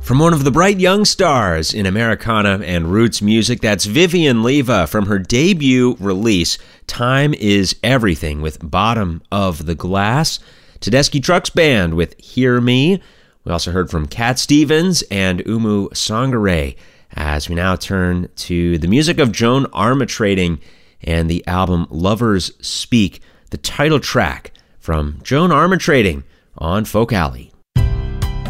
From one of the bright young stars in Americana and roots music, that's Vivian Leva from her debut release, Time Is Everything, with Bottom of the Glass. Tedeschi Trucks Band with Hear Me. We also heard from Cat Stevens and Umu Sangare, as we now turn to the music of Joan Armatrading and the album Lovers Speak, the title track from Joan Armatrading on Folk Alley.